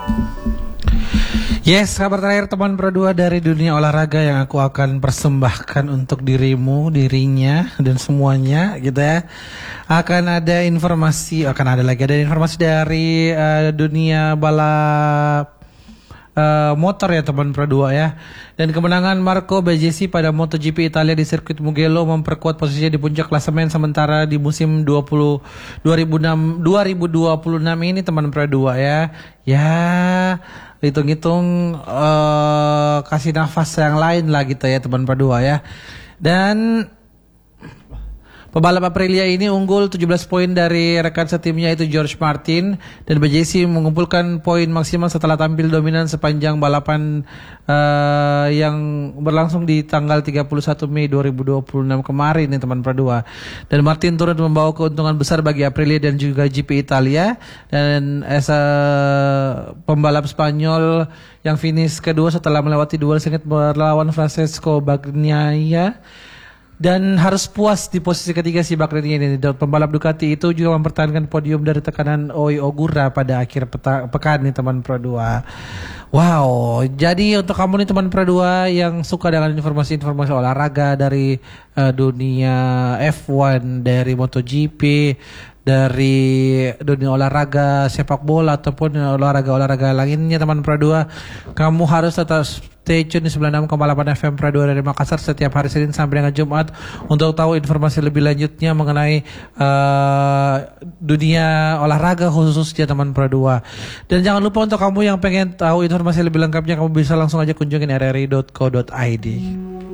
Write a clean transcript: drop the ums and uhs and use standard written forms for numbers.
Yes, kabar terakhir teman Pro 2 dari dunia olahraga yang aku akan persembahkan untuk dirimu, dirinya, dan semuanya gitu ya. Akan ada informasi dari dunia balap motor ya teman Pro 2 ya. Dan kemenangan Marco Bezzecchi pada MotoGP Italia di sirkuit Mugello memperkuat posisinya di puncak klasemen sementara di musim 2026 ini teman Pro 2 ya. Ya, hitung-hitung kasih nafas yang lain lah gitu ya teman Pro 2 ya. Dan pebalap Aprilia ini unggul 17 poin dari rekan setimnya yaitu George Martin, dan Bezzecchi mengumpulkan poin maksimal setelah tampil dominan sepanjang balapan yang berlangsung di tanggal 31 Mei 2026 kemarin nih teman Pro 2. Dan Martin turut membawa keuntungan besar bagi Aprilia dan juga GP Italia, dan pembalap Spanyol yang finish kedua setelah melewati duel sengit berlawan Francesco Bagnaia. Dan harus puas di posisi ketiga si Bagnaia ini. Dan pembalap Ducati itu juga mempertahankan podium dari tekanan Oi Ogura pada akhir pekan nih teman Pro 2. Wow, jadi untuk kamu nih teman Pro 2 yang suka dengan informasi-informasi olahraga dari dunia F1, dari MotoGP, dari dunia olahraga sepak bola ataupun olahraga-olahraga lainnya teman Pro 2, kamu harus tetap stay tune di 96,8 FM Pro 2 dari Makassar setiap hari Senin sampai dengan Jumat untuk tahu informasi lebih lanjutnya mengenai dunia olahraga khususnya teman Pro 2. Dan jangan lupa untuk kamu yang pengen tahu informasi lebih lengkapnya, kamu bisa langsung aja kunjungin rri.co.id.